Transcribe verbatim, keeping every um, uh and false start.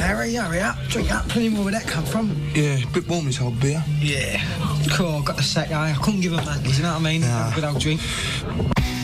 Harry, hurry up. Drink up. Plenty more where that come from. Yeah, a bit warm this old beer. Yeah. Cool, got the sack, eh? I couldn't give a monkey, you know what I mean? Nah. Have a good old drink.